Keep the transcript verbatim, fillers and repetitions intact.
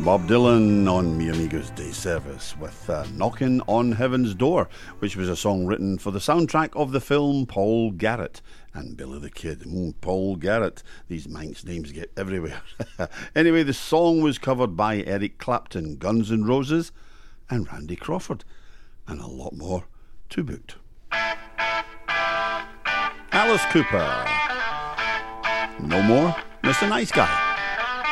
Bob Dylan on Mi Amigo's Day Service with uh, Knockin' on Heaven's Door, which was a song written for the soundtrack of the film Paul Garrett and Billy the Kid. Mm, Paul Garrett. These Manx names get everywhere. Anyway, the song was covered by Eric Clapton, Guns N' Roses and Randy Crawford, and a lot more to boot. Alice Cooper. No More, Mister Nice Guy.